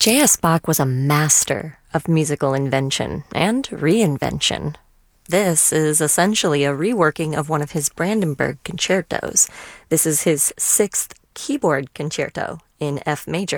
J.S. Bach was a master of musical invention and reinvention. This is essentially a reworking of one of his Brandenburg concertos. This is his sixth keyboard concerto in F major.